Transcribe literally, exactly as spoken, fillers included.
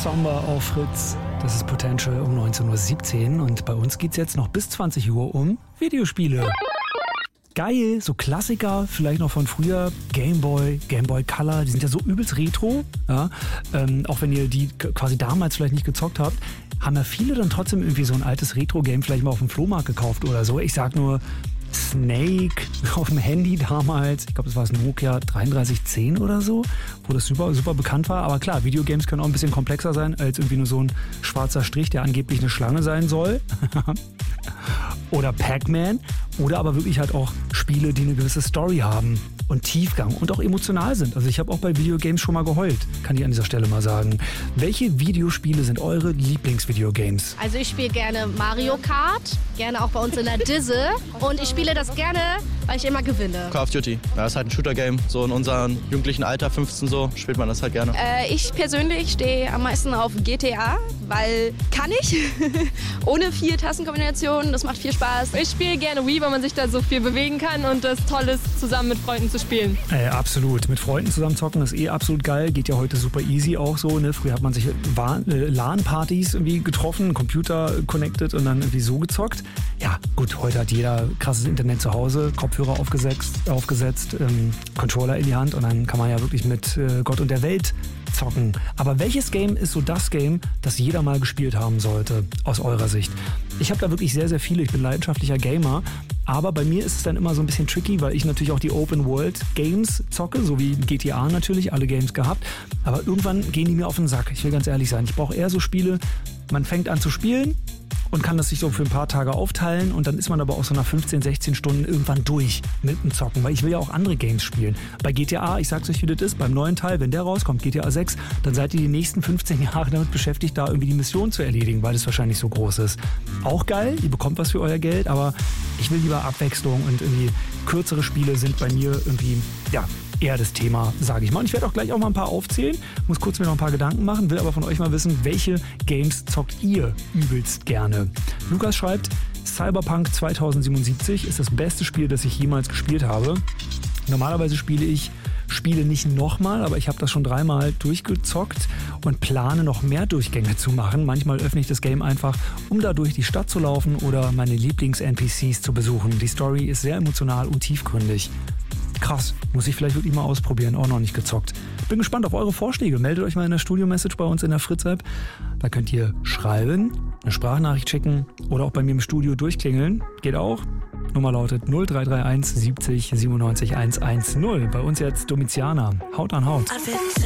Samba auf Fritz. Das ist Potential um neunzehn Uhr siebzehn und bei uns geht's jetzt noch bis zwanzig Uhr um Videospiele. Geil, so Klassiker, vielleicht noch von früher, Game Boy, Game Boy Color, die sind ja so übelst retro, ja? Ähm, auch wenn ihr die quasi damals vielleicht nicht gezockt habt, haben ja viele dann trotzdem irgendwie so ein altes Retro-Game vielleicht mal auf dem Flohmarkt gekauft oder so. Ich sag nur Snake auf dem Handy damals, ich glaube, das war das Nokia dreiunddreißig zehn oder so, wo das super, super bekannt war. Aber klar, Videogames können auch ein bisschen komplexer sein als irgendwie nur so ein schwarzer Strich, der angeblich eine Schlange sein soll. Oder Pac-Man. Oder aber wirklich halt auch Spiele, die eine gewisse Story haben und Tiefgang und auch emotional sind. Also ich habe auch bei Videogames schon mal geheult, kann ich an dieser Stelle mal sagen. Welche Videospiele sind eure Lieblingsvideogames? Also ich spiele gerne Mario Kart, gerne auch bei uns in der Disse. Und ich spiele das gerne, weil ich immer gewinne. Call of Duty. Ja, ist halt ein Shooter-Game. So in unserem jugendlichen Alter, fünfzehn so, spielt man das halt gerne. Äh, ich persönlich stehe am meisten auf G T A, weil kann ich. Ohne vier Tastenkombinationen, das macht viel Spaß. Ich spiele gerne Wii, weil man sich da so viel bewegen kann und das toll ist, zusammen mit Freunden zu spielen. Äh, absolut. Mit Freunden zusammen zocken ist eh absolut geil. Geht ja heute super easy auch so. Ne? Früher hat man sich äh, LAN-Partys irgendwie getroffen, Computer connected und dann irgendwie so gezockt. Ja, gut, heute hat jeder krasses Internet zu Hause, Kopfhörer aufgesetzt, aufgesetzt ähm, Controller in die Hand und dann kann man ja wirklich mit äh, Gott und der Welt zocken. Aber welches Game ist so das Game, das jeder mal gespielt haben sollte, aus eurer Sicht? Ich habe da wirklich sehr, sehr viele. Ich bin leidenschaftlicher Gamer. Aber bei mir ist es dann immer so ein bisschen tricky, weil ich natürlich auch die Open-World-Games zocke, so wie G T A natürlich, alle Games gehabt. Aber irgendwann gehen die mir auf den Sack. Ich will ganz ehrlich sein. Ich brauche eher so Spiele, man fängt an zu spielen und kann das sich so für ein paar Tage aufteilen und dann ist man aber auch so nach fünfzehn, sechzehn Stunden irgendwann durch mit dem Zocken, weil ich will ja auch andere Games spielen. Bei G T A, ich sag's euch, wie das ist, beim neuen Teil, wenn der rauskommt, G T A sechs, dann seid ihr die nächsten fünfzehn Jahre damit beschäftigt, da irgendwie die Mission zu erledigen, weil es wahrscheinlich so groß ist. Auch geil, ihr bekommt was für euer Geld, aber ich will lieber Abwechslung und irgendwie kürzere Spiele sind bei mir irgendwie, ja, eher das Thema, sage ich mal. Und ich werde auch gleich auch mal ein paar aufzählen, muss kurz mir noch ein paar Gedanken machen, will aber von euch mal wissen, welche Games zockt ihr übelst gerne? Lukas schreibt, Cyberpunk zweitausendsiebenundsiebzig ist das beste Spiel, das ich jemals gespielt habe. Normalerweise spiele ich Spiele nicht nochmal, aber ich habe das schon dreimal durchgezockt und plane noch mehr Durchgänge zu machen. Manchmal öffne ich das Game einfach, um da durch die Stadt zu laufen oder meine Lieblings-N P Cs zu besuchen. Die Story ist sehr emotional und tiefgründig. Krass, muss ich vielleicht wirklich mal ausprobieren, auch noch nicht gezockt. Bin gespannt auf eure Vorschläge. Meldet euch mal in der Studio-Message bei uns in der Fritz-App. Da könnt ihr schreiben, eine Sprachnachricht schicken oder auch bei mir im Studio durchklingeln. Geht auch. Nummer lautet null drei drei eins siebzig siebenundneunzig hundertzehn. Bei uns jetzt Domiziana. Haut an Haut.